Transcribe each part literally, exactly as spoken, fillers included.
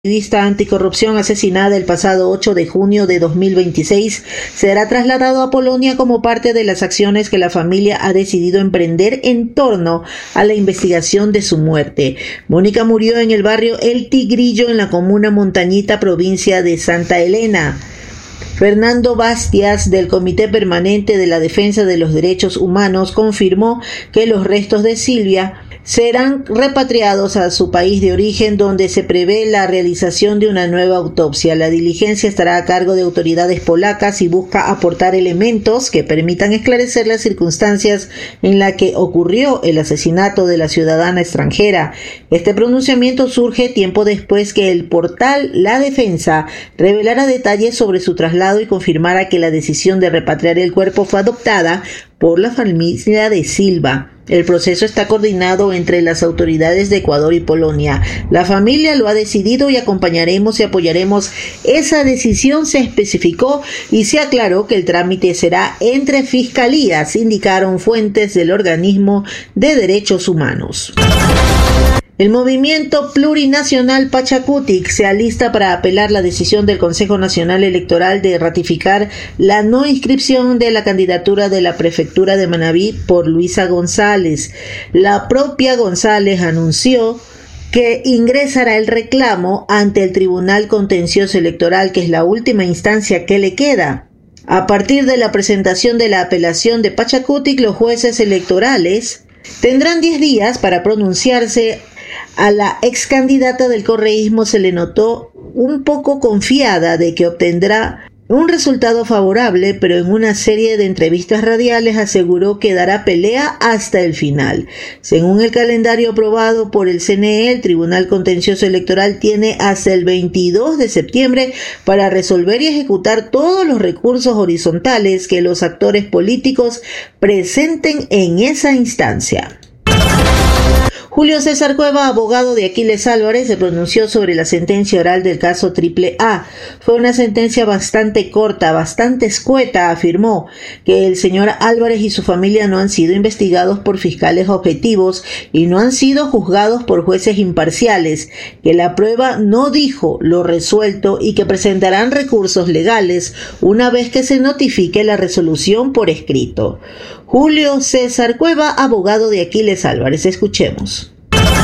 Activista anticorrupción asesinada el pasado ocho de junio de dos mil veintiséis será trasladado a Polonia como parte de las acciones que la familia ha decidido emprender en torno a la investigación de su muerte. Mónica murió en el barrio El Tigrillo, en la comuna Montañita, provincia de Santa Elena. Fernando Bastias, del Comité Permanente de la Defensa de los Derechos Humanos, confirmó que los restos de Silvia serán repatriados a su país de origen, donde se prevé la realización de una nueva autopsia. La diligencia estará a cargo de autoridades polacas y busca aportar elementos que permitan esclarecer las circunstancias en las que ocurrió el asesinato de la ciudadana extranjera. Este pronunciamiento surge tiempo después que el portal La Defensa revelara detalles sobre su traslado y confirmara que la decisión de repatriar el cuerpo fue adoptada por la familia de Silva. El proceso está coordinado entre las autoridades de Ecuador y Polonia. La familia lo ha decidido y acompañaremos y apoyaremos esa decisión, se especificó, y se aclaró que el trámite será entre fiscalías, indicaron fuentes del organismo de derechos humanos. El movimiento plurinacional Pachakutik se alista para apelar la decisión del Consejo Nacional Electoral de ratificar la no inscripción de la candidatura de la prefectura de Manabí por Luisa González. La propia González anunció que ingresará el reclamo ante el Tribunal Contencioso Electoral, que es la última instancia que le queda. A partir de la presentación de la apelación de Pachakutik, los jueces electorales tendrán diez días para pronunciarse. A la ex candidata del correísmo se le notó un poco confiada de que obtendrá un resultado favorable, pero en una serie de entrevistas radiales aseguró que dará pelea hasta el final. Según el calendario aprobado por el C N E, el Tribunal Contencioso Electoral tiene hasta el veintidós de septiembre para resolver y ejecutar todos los recursos horizontales que los actores políticos presenten en esa instancia. Julio César Cueva, abogado de Aquiles Álvarez, se pronunció sobre la sentencia oral del caso Triple A. Fue una sentencia bastante corta, bastante escueta. Afirmó que el señor Álvarez y su familia no han sido investigados por fiscales objetivos y no han sido juzgados por jueces imparciales, que la prueba no dijo lo resuelto y que presentarán recursos legales una vez que se notifique la resolución por escrito. Julio César Cueva, abogado de Aquiles Álvarez. Escuchemos.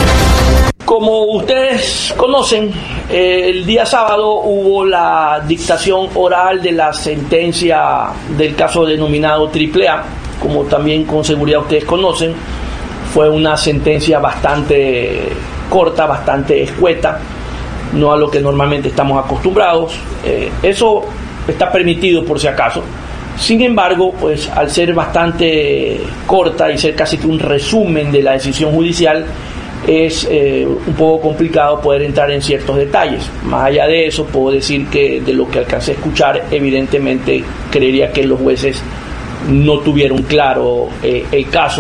Como ustedes conocen, el día sábado hubo la dictación oral de la sentencia del caso denominado Triple A. Como también con seguridad ustedes conocen, fue una sentencia bastante corta, bastante escueta, no a lo que normalmente estamos acostumbrados. Eh, eso está permitido por si acaso. Sin embargo, pues al ser bastante corta y ser casi que un resumen de la decisión judicial, es eh, un poco complicado poder entrar en ciertos detalles. Más allá de eso, puedo decir que de lo que alcancé a escuchar, evidentemente creería que los jueces no tuvieron claro eh, el caso.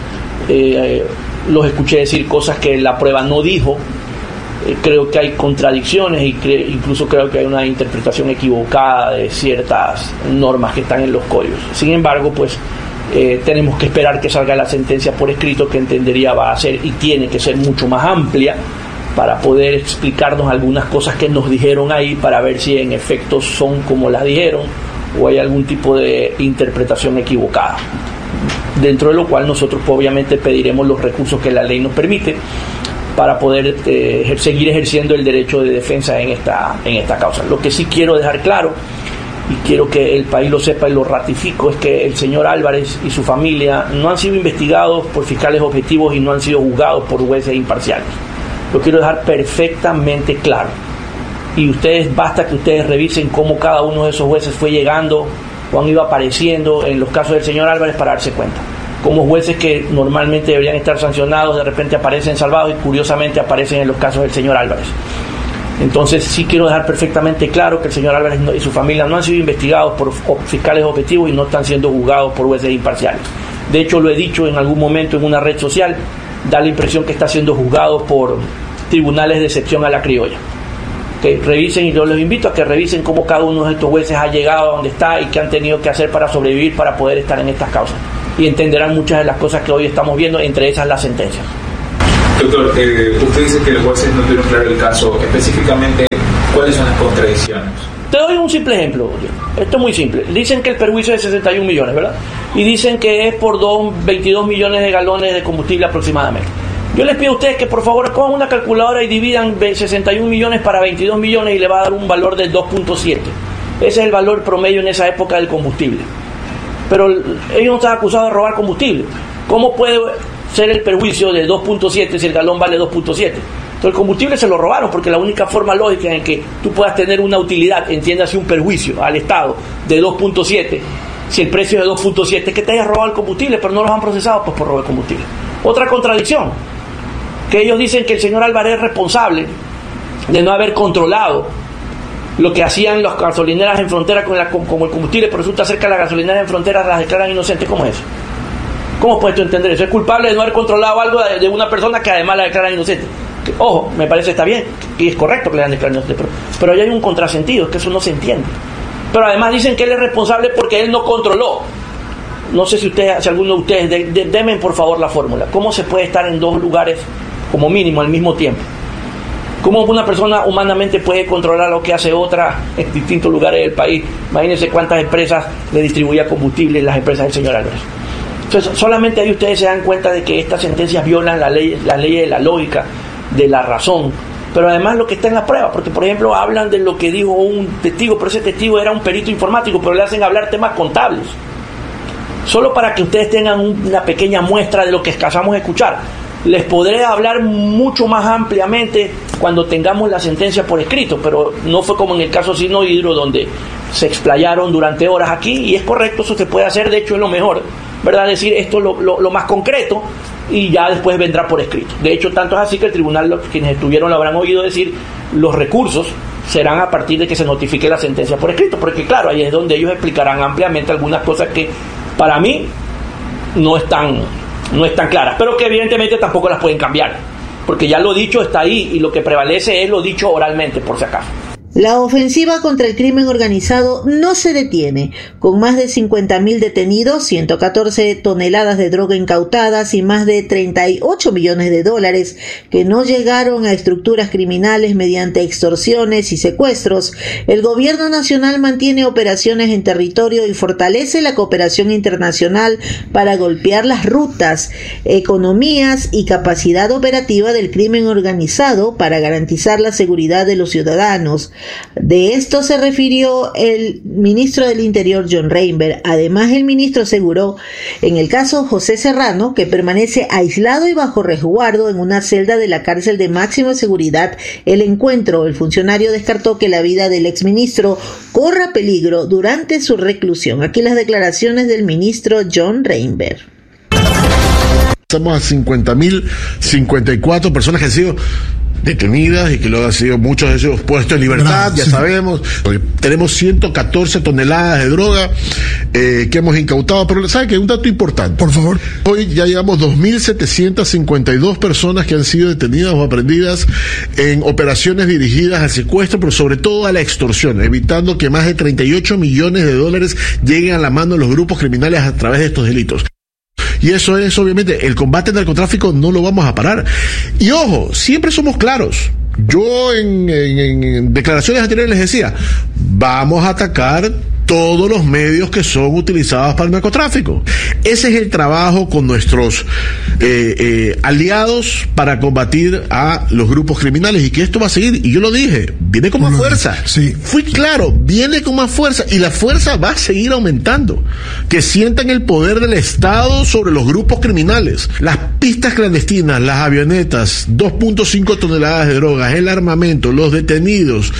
Eh, los escuché decir cosas que la prueba no dijo. Eh, creo que hay contradicciones y cre- incluso creo que hay una interpretación equivocada de ciertas normas que están en los códigos. Sin embargo, pues eh, tenemos que esperar que salga la sentencia por escrito, que entendería va a ser y tiene que ser mucho más amplia para poder explicarnos algunas cosas que nos dijeron ahí, para ver si en efecto son como las dijeron o hay algún tipo de interpretación equivocada. Dentro de lo cual nosotros pues, obviamente pediremos los recursos que la ley nos permite para poder eh, seguir ejerciendo el derecho de defensa en esta, en esta causa. Lo que sí quiero dejar claro, y quiero que el país lo sepa y lo ratifico, es que el señor Álvarez y su familia no han sido investigados por fiscales objetivos y no han sido juzgados por jueces imparciales. Lo quiero dejar perfectamente claro. Y ustedes, basta que ustedes revisen cómo cada uno de esos jueces fue llegando o han ido apareciendo en los casos del señor Álvarez para darse cuenta. Como jueces que normalmente deberían estar sancionados, de repente aparecen salvados y curiosamente aparecen en los casos del señor Álvarez. Entonces sí quiero dejar perfectamente claro que el señor Álvarez y su familia no han sido investigados por fiscales objetivos y no están siendo juzgados por jueces imparciales. De hecho, lo he dicho en algún momento en una red social, da la impresión que está siendo juzgado por tribunales de excepción a la criolla. Que revisen, y yo los invito a que revisen cómo cada uno de estos jueces ha llegado a donde está y qué han tenido que hacer para sobrevivir, para poder estar en estas causas. Y entenderán muchas de las cosas que hoy estamos viendo, entre esas las sentencias. Doctor, eh, usted dice que los jueces no tuvieron claro el caso. Específicamente, ¿cuáles son las contradicciones? Te doy un simple ejemplo. Esto es muy simple. Dicen que el perjuicio es de sesenta y un millones, ¿verdad? Y dicen que es por dos, veintidós millones de galones de combustible aproximadamente. Yo les pido a ustedes que por favor cojan una calculadora y dividan sesenta y un millones para veintidós millones y le va a dar un valor de dos punto siete. Ese es el valor promedio en esa época del combustible. Pero ellos no están acusados de robar combustible. ¿Cómo puede ser el perjuicio de dos punto siete si el galón vale dos punto siete? Entonces el combustible se lo robaron, porque la única forma lógica en que tú puedas tener una utilidad, entiéndase un perjuicio al Estado de dos punto siete, si el precio es de dos punto siete, es que te hayas robado el combustible, pero no los han procesado pues por robar el combustible. Otra contradicción, que ellos dicen que el señor Álvarez es responsable de no haber controlado lo que hacían las gasolineras en frontera con la, con, como el combustible, pero resulta ser que las gasolineras en frontera las declaran inocentes. ¿Cómo es eso? ¿Cómo puedes tú entender eso? Es culpable de no haber controlado algo de, de una persona que además la declaran inocente. Que, ojo, me parece que está bien y es correcto que le hayan declarado inocente, pero, pero ahí hay un contrasentido, es que eso no se entiende. Pero además dicen que él es responsable porque él no controló. No sé si ustedes, si alguno de ustedes, de, de, denme por favor la fórmula. ¿Cómo se puede estar en dos lugares como mínimo al mismo tiempo? ¿Cómo una persona humanamente puede controlar lo que hace otra en distintos lugares del país? Imagínense cuántas empresas le distribuía combustible en las empresas del señor Álvarez. Entonces, solamente ahí ustedes se dan cuenta de que estas sentencias violan la ley, las leyes de la lógica, de la razón, pero además lo que está en la prueba, porque por ejemplo hablan de lo que dijo un testigo, pero ese testigo era un perito informático, pero le hacen hablar temas contables. Solo para que ustedes tengan una pequeña muestra de lo que escasamos escuchar. Les podré hablar mucho más ampliamente cuando tengamos la sentencia por escrito, pero no fue como en el caso Sino Hidro, donde se explayaron durante horas aquí, y es correcto, eso se puede hacer, de hecho es lo mejor, ¿verdad? Decir esto es lo, lo, lo más concreto, y ya después vendrá por escrito. De hecho, tanto es así que el tribunal, los, quienes estuvieron lo habrán oído decir, los recursos serán a partir de que se notifique la sentencia por escrito, porque claro, ahí es donde ellos explicarán ampliamente algunas cosas que para mí no están, no están claras, pero que evidentemente tampoco las pueden cambiar, porque ya lo dicho está ahí y lo que prevalece es lo dicho oralmente, por si acaso. La ofensiva contra el crimen organizado no se detiene. Con más de cincuenta mil detenidos, ciento catorce toneladas de droga incautadas y más de treinta y ocho millones de dólares que no llegaron a estructuras criminales mediante extorsiones y secuestros, el gobierno nacional mantiene operaciones en territorio y fortalece la cooperación internacional para golpear las rutas, economías y capacidad operativa del crimen organizado para garantizar la seguridad de los ciudadanos. De esto se refirió el ministro del Interior, John Reinberg. Además, el ministro aseguró, en el caso José Serrano, que permanece aislado y bajo resguardo en una celda de la cárcel de máxima seguridad, el encuentro, el funcionario descartó que la vida del exministro corra peligro durante su reclusión. Aquí las declaraciones del ministro John Reinberg. Estamos a cincuenta mil cincuenta y cuatro personas que han sido detenidas y que luego han sido muchos de ellos puestos en libertad, ya sabemos. Tenemos ciento catorce toneladas de droga eh, que hemos incautado, pero ¿sabe qué? Un dato importante. Por favor. Hoy ya llevamos dos mil setecientas cincuenta y dos personas que han sido detenidas o aprendidas en operaciones dirigidas al secuestro, pero sobre todo a la extorsión, evitando que más de treinta y ocho millones de dólares lleguen a la mano de los grupos criminales a través de estos delitos. Y eso es, obviamente, el combate al narcotráfico no lo vamos a parar. Y ojo, siempre somos claros. Yo en, en, en declaraciones anteriores les decía, vamos a atacar todos los medios que son utilizados para el narcotráfico. Ese es el trabajo con nuestros eh, eh, aliados para combatir a los grupos criminales, y que esto va a seguir, y yo lo dije, viene con más fuerza. Sí. Fui claro, viene con más fuerza, y la fuerza va a seguir aumentando. Que sientan el poder del Estado sobre los grupos criminales. Las pistas clandestinas, las avionetas, dos punto cinco toneladas de drogas, el armamento, los detenidos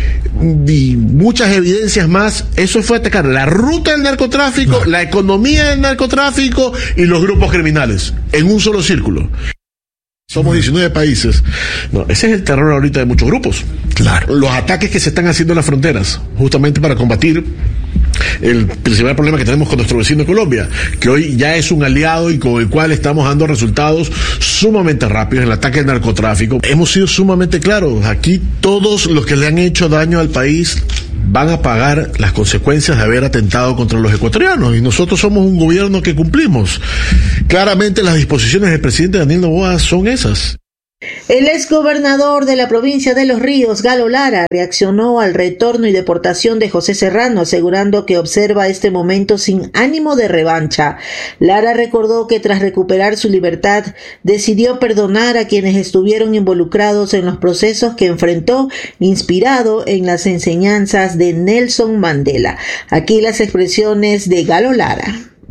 y muchas evidencias más. Eso fue atacar la ruta del narcotráfico, la economía del narcotráfico y los grupos criminales en un solo círculo. Somos diecinueve países. No, ese es el terror ahorita de muchos grupos. Claro. Los ataques que se están haciendo en las fronteras, justamente para combatir el principal problema que tenemos con nuestro vecino Colombia, que hoy ya es un aliado y con el cual estamos dando resultados sumamente rápidos en el ataque al narcotráfico. Hemos sido sumamente claros. Aquí todos los que le han hecho daño al país van a pagar las consecuencias de haber atentado contra los ecuatorianos, y nosotros somos un gobierno que cumplimos. Claramente las disposiciones del presidente Daniel Noboa son esas. El exgobernador de la provincia de Los Ríos, Galo Lara, reaccionó al retorno y deportación de José Serrano, asegurando que observa este momento sin ánimo de revancha. Lara recordó que tras recuperar su libertad, decidió perdonar a quienes estuvieron involucrados en los procesos que enfrentó, inspirado en las enseñanzas de Nelson Mandela. Aquí las expresiones de Galo Lara.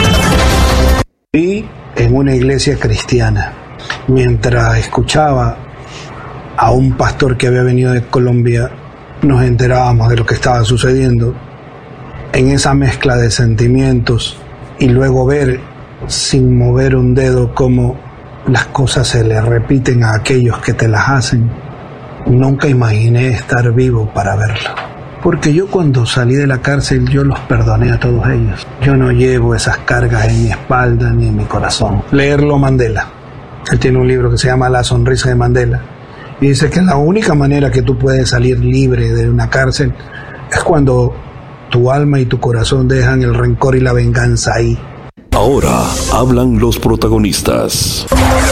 Y en una iglesia cristiana, mientras escuchaba a un pastor que había venido de Colombia, nos enterábamos de lo que estaba sucediendo. En esa mezcla de sentimientos y luego ver sin mover un dedo cómo las cosas se le repiten a aquellos que te las hacen, nunca imaginé estar vivo para verlo. Porque yo cuando salí de la cárcel, yo los perdoné a todos ellos. Yo no llevo esas cargas en mi espalda ni en mi corazón. Leerlo Mandela. Él tiene un libro que se llama La sonrisa de Mandela. Y dice que la única manera que tú puedes salir libre de una cárcel es cuando tu alma y tu corazón dejan el rencor y la venganza ahí. Ahora hablan los protagonistas.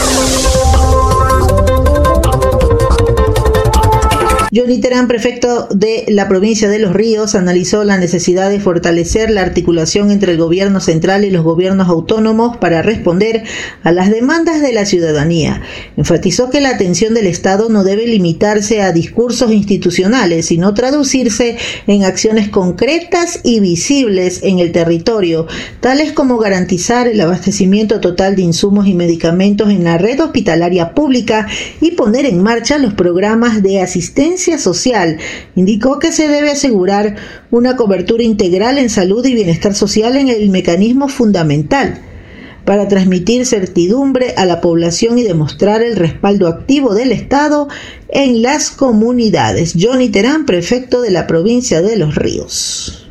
Johnny Terán, prefecto de la provincia de Los Ríos, analizó la necesidad de fortalecer la articulación entre el gobierno central y los gobiernos autónomos para responder a las demandas de la ciudadanía. Enfatizó que la atención del Estado no debe limitarse a discursos institucionales, sino traducirse en acciones concretas y visibles en el territorio, tales como garantizar el abastecimiento total de insumos y medicamentos en la red hospitalaria pública y poner en marcha los programas de asistencia social. Indicó que se debe asegurar una cobertura integral en salud y bienestar social en el mecanismo fundamental para transmitir certidumbre a la población y demostrar el respaldo activo del Estado en las comunidades. Johnny Terán, prefecto de la provincia de Los Ríos.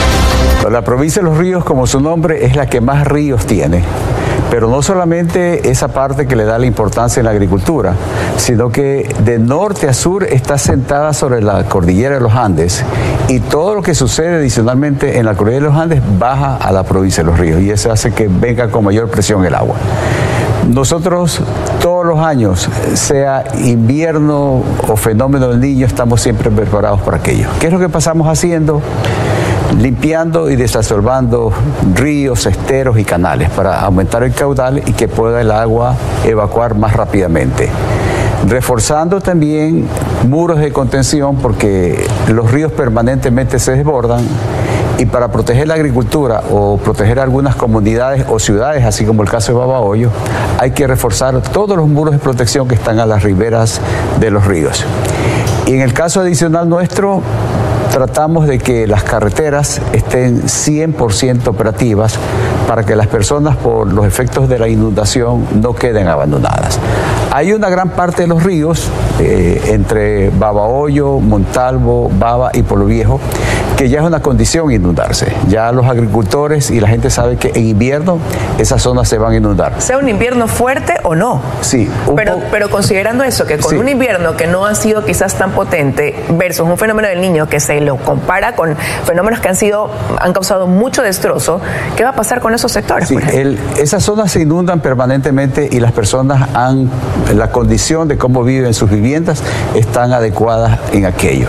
La provincia de Los Ríos, como su nombre, es la que más ríos tiene. Pero no solamente esa parte que le da la importancia en la agricultura, sino que de norte a sur está sentada sobre la cordillera de los Andes y todo lo que sucede adicionalmente en la cordillera de los Andes baja a la provincia de Los Ríos y eso hace que venga con mayor presión el agua. Nosotros todos los años, sea invierno o fenómeno del Niño, estamos siempre preparados para aquello. ¿Qué es lo que pasamos haciendo? Limpiando y desasolvando ríos, esteros y canales para aumentar el caudal y que pueda el agua evacuar más rápidamente. Reforzando también muros de contención porque los ríos permanentemente se desbordan y para proteger la agricultura o proteger algunas comunidades o ciudades, así como el caso de Babahoyo, hay que reforzar todos los muros de protección que están a las riberas de los ríos. Y en el caso adicional nuestro, tratamos de que las carreteras estén cien por ciento operativas para que las personas por los efectos de la inundación no queden abandonadas. Hay una gran parte de los ríos, eh, entre Babahoyo, Montalvo, Baba y Pueblo Viejo, que ya es una condición inundarse. Ya los agricultores y la gente sabe que en invierno esas zonas se van a inundar. ¿Sea un invierno fuerte o no? Sí. Pero, pero considerando eso, que con sí. un invierno que no ha sido quizás tan potente versus un fenómeno del Niño que se lo compara con fenómenos que han sido han causado mucho destrozo, ¿qué va a pasar con esos sectores? Sí, el, esas zonas se inundan permanentemente y las personas han, la condición de cómo viven sus viviendas están adecuadas en aquello.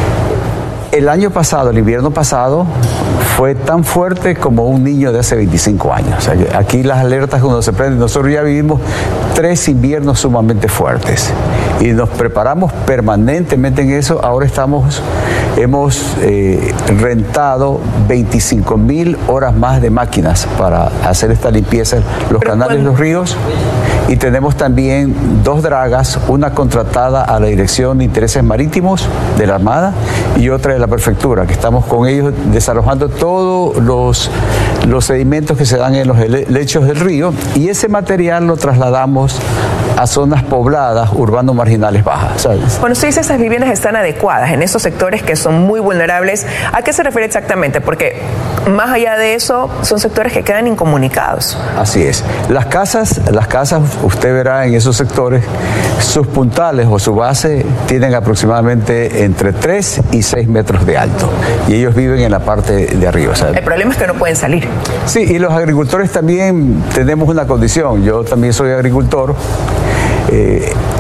El año pasado, el invierno pasado, fue tan fuerte como un niño de hace veinticinco años. O sea, aquí las alertas cuando se prenden, nosotros ya vivimos tres inviernos sumamente fuertes y nos preparamos permanentemente en eso. Ahora estamos, hemos eh, rentado veinticinco mil horas más de máquinas para hacer esta limpieza, los Pero canales, cuando... los ríos. Y tenemos también dos dragas, una contratada a la Dirección de Intereses Marítimos de la Armada y otra de la Prefectura, que estamos con ellos desalojando todos los, los sedimentos que se dan en los lechos del río y ese material lo trasladamos a zonas pobladas, urbanos marginales bajas, ¿sabes? Cuando usted dice esas viviendas están adecuadas en esos sectores que son muy vulnerables, ¿a qué se refiere exactamente? Porque más allá de eso, son sectores que quedan incomunicados. Así es. Las casas, las casas, usted verá en esos sectores, sus puntales o su base tienen aproximadamente entre tres y seis metros de alto. Y ellos viven en la parte de arriba, ¿sabes? El problema es que no pueden salir. Sí, y los agricultores también tenemos una condición. Yo también soy agricultor. Eh,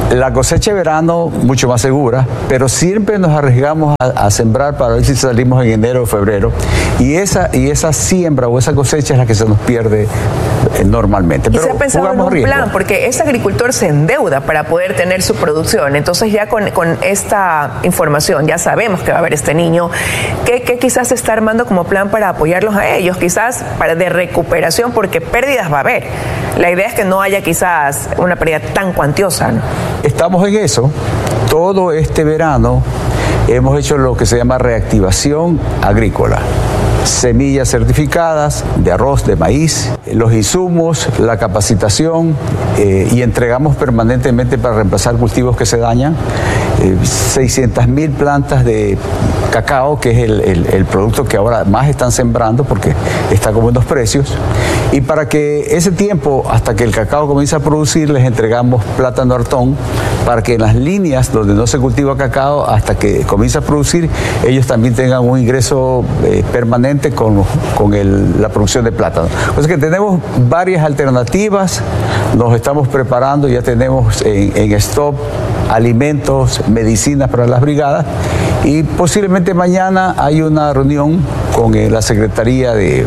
La cosecha de verano mucho más segura, pero siempre nos arriesgamos a, a sembrar para ver si salimos en enero o febrero. Y esa, y esa siembra o esa cosecha es la que se nos pierde eh, normalmente. Y pero se ha pensado en un riesgo. plan, porque ese agricultor se endeuda para poder tener su producción. Entonces ya con, con esta información ya sabemos que va a haber este niño. ¿Qué, qué quizás se está armando como plan para apoyarlos a ellos? Quizás para de recuperación, porque pérdidas va a haber. La idea es que no haya quizás una pérdida tan cuantiosa, ¿no? Estamos en eso. Todo este verano hemos hecho lo que se llama reactivación agrícola. Semillas certificadas de arroz, de maíz, los insumos, la capacitación eh, y entregamos permanentemente para reemplazar cultivos que se dañan eh, seiscientas mil plantas de cacao, que es el, el, el producto que ahora más están sembrando porque está con buenos precios, y para que ese tiempo, hasta que el cacao comience a producir, les entregamos plátano hartón para que en las líneas donde no se cultiva cacao, hasta que comience a producir, ellos también tengan un ingreso eh, permanente con, con el, la producción de plátano. O sea que tenemos varias alternativas, nos estamos preparando, ya tenemos en, en stock alimentos, medicinas para las brigadas, y posiblemente mañana hay una reunión con eh, la Secretaría de,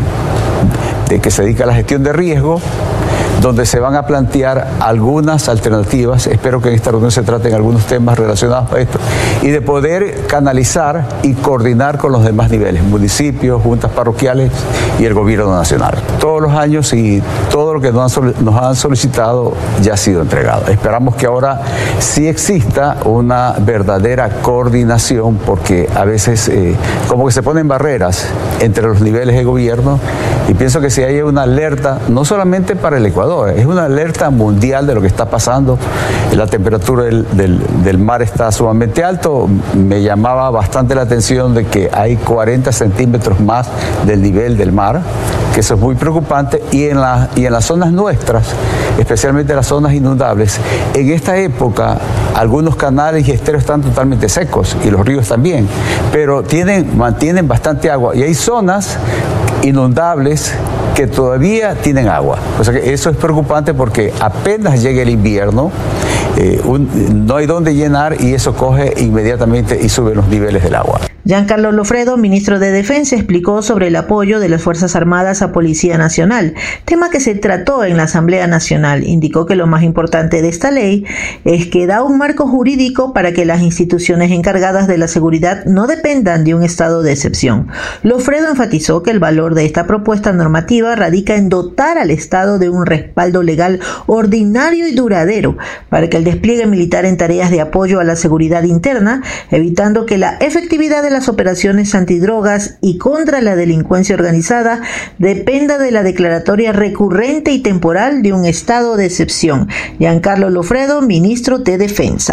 de que se dedica a la gestión de riesgo, donde se van a plantear algunas alternativas. Espero que en esta reunión se traten algunos temas relacionados a esto y de poder canalizar y coordinar con los demás niveles, municipios, juntas parroquiales y el gobierno nacional. Todos los años y todo lo que nos han, nos han solicitado ya ha sido entregado. Esperamos que ahora sí exista una verdadera coordinación, porque a veces eh, como que se ponen barreras entre los niveles de gobierno, y pienso que si hay una alerta, no solamente para el Ecuador, es una alerta mundial de lo que está pasando. La temperatura del, del, del mar está sumamente alto. Me llamaba bastante la atención de que hay cuarenta centímetros más del nivel del mar, que eso es muy preocupante, y en, la, y en las zonas nuestras, especialmente las zonas inundables, en esta época algunos canales y esteros están totalmente secos, y los ríos también, pero tienen, mantienen bastante agua, y hay zonas inundables que todavía tienen agua. O sea que eso es preocupante, porque apenas llegue el invierno, eh, un, no hay dónde llenar, y eso coge inmediatamente y sube los niveles del agua. Giancarlo Lofredo, ministro de Defensa, explicó sobre el apoyo de las Fuerzas Armadas a Policía Nacional, tema que se trató en la Asamblea Nacional. Indicó que lo más importante de esta ley es que da un marco jurídico para que las instituciones encargadas de la seguridad no dependan de un estado de excepción. Lofredo enfatizó que el valor de esta propuesta normativa radica en dotar al Estado de un respaldo legal ordinario y duradero para que el despliegue militar en tareas de apoyo a la seguridad interna, evitando que la efectividad de las operaciones antidrogas y contra la delincuencia organizada dependa de la declaratoria recurrente y temporal de un estado de excepción. Giancarlo Lofredo, ministro de Defensa.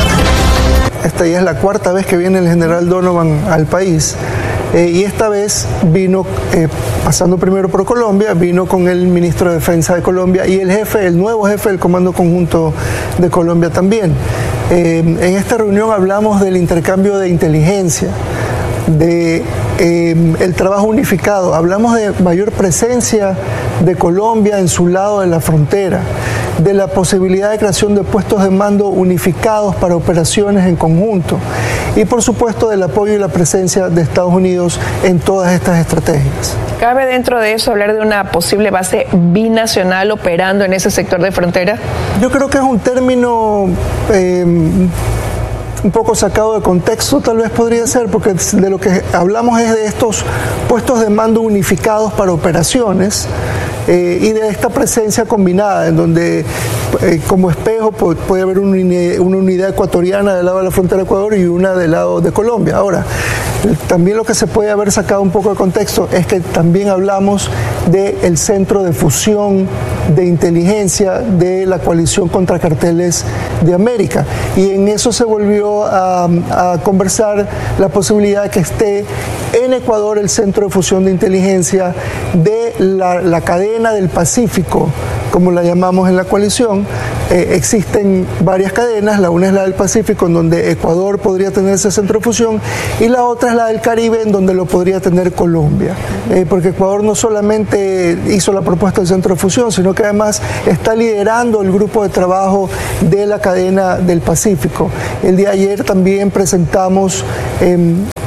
Esta ya es la cuarta vez que viene el general Donovan al país. Eh, y esta vez vino, eh, pasando primero por Colombia, vino con el ministro de Defensa de Colombia y el jefe, el nuevo jefe del Comando Conjunto de Colombia también. Eh, en esta reunión hablamos del intercambio de inteligencia, de eh, el trabajo unificado, hablamos de mayor presencia de Colombia en su lado de la frontera, de la posibilidad de creación de puestos de mando unificados para operaciones en conjunto, y por supuesto del apoyo y la presencia de Estados Unidos en todas estas estrategias. ¿Cabe dentro de eso hablar de una posible base binacional operando en ese sector de frontera? Yo creo que es un término eh, un poco sacado de contexto, tal vez podría ser, porque de lo que hablamos es de estos puestos de mando unificados para operaciones eh, y de esta presencia combinada, en donde eh, como espejo puede, puede haber una unidad, una unidad ecuatoriana del lado de la frontera de Ecuador y una del lado de Colombia. Ahora, también lo que se puede haber sacado un poco de contexto es que también hablamos del centro de fusión de inteligencia de la coalición contra carteles de América, y en eso se volvió a, a conversar la posibilidad de que esté en Ecuador el centro de fusión de inteligencia de la, la cadena del Pacífico como la llamamos en la coalición. Eh, existen varias cadenas, la una es la del Pacífico, en donde Ecuador podría tener ese centro de fusión, y la otra es la del Caribe, en donde lo podría tener Colombia. Eh, porque Ecuador no solamente hizo la propuesta del centro de fusión, sino que además está liderando el grupo de trabajo de la cadena del Pacífico. El día de ayer también presentamos eh,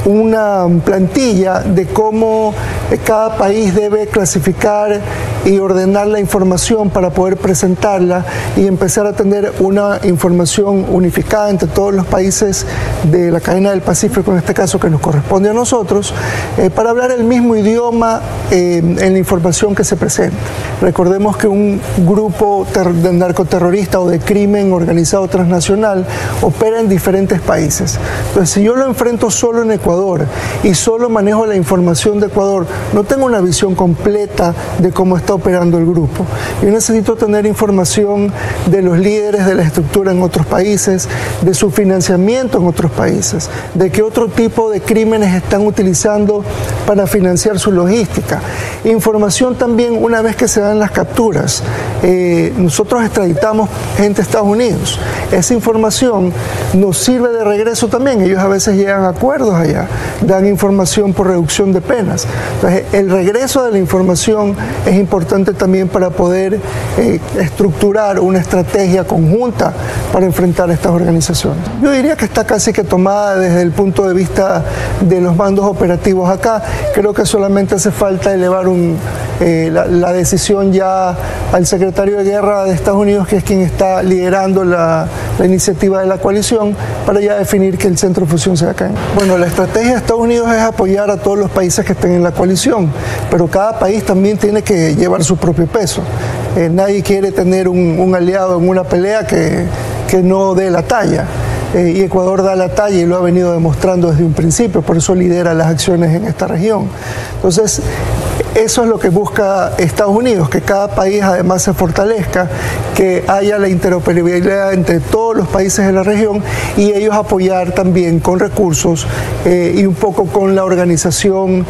una plantilla de cómo cada país debe clasificar y ordenar la información para poder presentarla y empezar a tener una información unificada entre todos los países de la cadena del Pacífico, en este caso que nos corresponde a nosotros, eh, para hablar el mismo idioma eh, en la información que se presenta. Recordemos que un grupo de narcoterrorista o de crimen organizado transnacional opera en diferentes países. Entonces, si yo lo enfrento solo en Ecuador y solo manejo la información de Ecuador, no tengo una visión completa de cómo está operando el grupo. Yo necesito tener información de los líderes de la estructura en otros países, de su financiamiento en otros países, de qué otro tipo de crímenes están utilizando para financiar su logística. Información también una vez que se dan las capturas. Eh, nosotros extraditamos gente a Estados Unidos. Esa información nos sirve de regreso también. Ellos a veces llegan a acuerdos allá, dan información por reducción de penas. Entonces, el regreso de la información es importante también para poder eh, estructurar una estrategia conjunta para enfrentar a estas organizaciones. Yo diría que está casi que tomada desde el punto de vista de los mandos operativos acá. Creo que solamente hace falta elevar un, eh, la, la decisión ya al secretario de Guerra de Estados Unidos, que es quien está liderando la, la iniciativa de la coalición, para ya definir que el centro de fusión sea acá. Bueno, la estrategia de Estados Unidos es apoyar a todos los países que estén en la coalición, pero cada país también tiene que llevar su propio peso. Eh, nadie quiere tener un, un aliado en una pelea que, que no dé la talla. Eh, y Ecuador da la talla y lo ha venido demostrando desde un principio, por eso lidera las acciones en esta región. Entonces, eso es lo que busca Estados Unidos, que cada país además se fortalezca, que haya la interoperabilidad entre todos los países de la región y ellos apoyar también con recursos eh, y un poco con la organización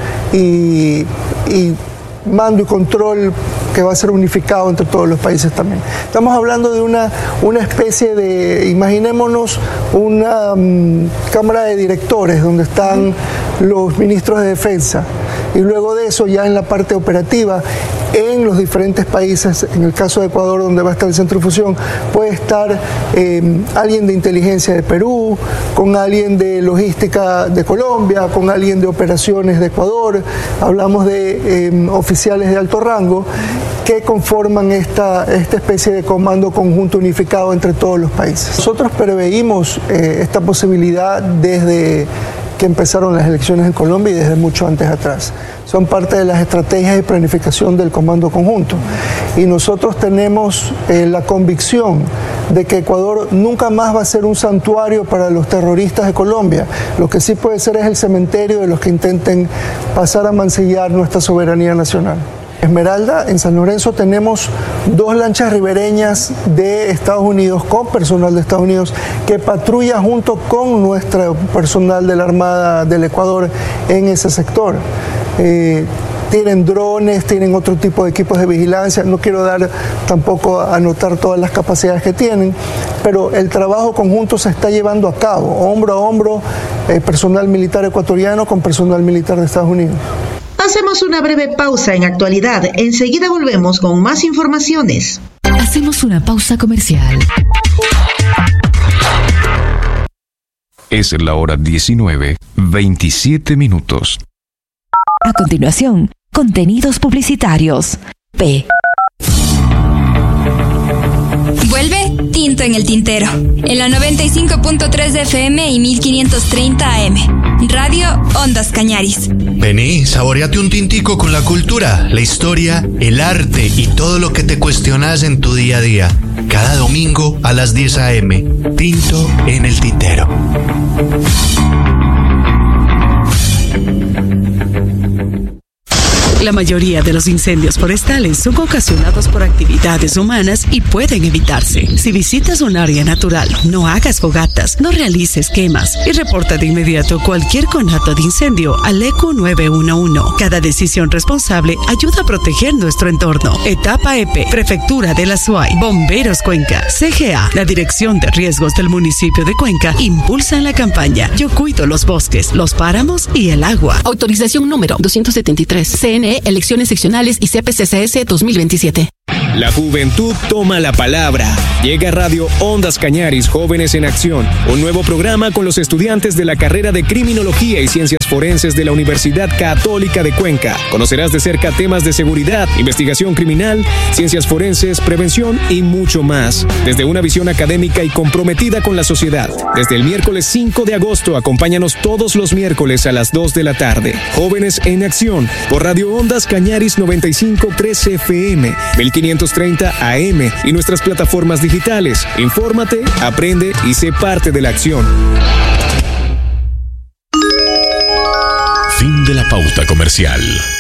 y, y mando y control que va a ser unificado entre todos los países también. Estamos hablando de una, una especie de, imaginémonos una um, cámara de directores donde están los ministros de defensa, y luego de eso ya en la parte operativa en los diferentes países, en el caso de Ecuador donde va a estar el centro de fusión, puede estar eh, alguien de inteligencia de Perú, con alguien de logística de Colombia, con alguien de operaciones de Ecuador. Hablamos de eh, oficiales de alto rango que conforman esta, esta especie de comando conjunto unificado entre todos los países. Nosotros preveímos eh, esta posibilidad desde que empezaron las elecciones en Colombia y desde mucho antes atrás. Son parte de las estrategias y planificación del comando conjunto. Y nosotros tenemos eh, la convicción de que Ecuador nunca más va a ser un santuario para los terroristas de Colombia. Lo que sí puede ser es el cementerio de los que intenten pasar a mancillar nuestra soberanía nacional. Esmeralda, en San Lorenzo tenemos dos lanchas ribereñas de Estados Unidos, con personal de Estados Unidos, que patrulla junto con nuestro personal de la Armada del Ecuador en ese sector. Eh, tienen drones, tienen otro tipo de equipos de vigilancia, no quiero dar tampoco a anotar todas las capacidades que tienen, pero el trabajo conjunto se está llevando a cabo, hombro a hombro, eh, personal militar ecuatoriano con personal militar de Estados Unidos. Hacemos una breve pausa en actualidad. Enseguida volvemos con más informaciones. Hacemos una pausa comercial. Es la hora diecinueve, veintisiete minutos. A continuación, contenidos publicitarios. P. Vuelve Tinto en el Tintero, en la noventa y cinco punto tres de F M y mil quinientos treinta A M. Radio Ondas Cañaris. Vení, saboreate un tintico con la cultura, la historia, el arte y todo lo que te cuestionas en tu día a día. Cada domingo a las diez A M. Tinto en el Tintero. la mayoría de los incendios forestales son ocasionados por actividades humanas y pueden evitarse. Si visitas un área natural, no hagas fogatas, no realices quemas y reporta de inmediato cualquier conato de incendio al E Q nueve uno uno. Cada decisión responsable ayuda a proteger nuestro entorno. Etapa E P E, Prefectura de la SUAY, Bomberos Cuenca, C G A, la Dirección de Riesgos del municipio de Cuenca, impulsan la campaña Yo cuido los bosques, los páramos y el agua. Autorización número doscientos setenta y tres. C N E, Elecciones Seccionales y C P C C S dos mil veintisiete. La juventud toma la palabra. Llega Radio Ondas Cañaris Jóvenes en Acción, un nuevo programa con los estudiantes de la carrera de Criminología y Ciencias Forenses de la Universidad Católica de Cuenca. Conocerás de cerca temas de seguridad, investigación criminal, ciencias forenses, prevención y mucho más, desde una visión académica y comprometida con la sociedad. Desde el miércoles cinco de agosto, acompáñanos todos los miércoles a las dos de la tarde. Jóvenes en Acción, por Radio Ondas Cañaris noventa y cinco punto tres F M, mil quinientos treinta A M y nuestras plataformas digitales. Infórmate, aprende y sé parte de la acción. Fin de la pauta comercial.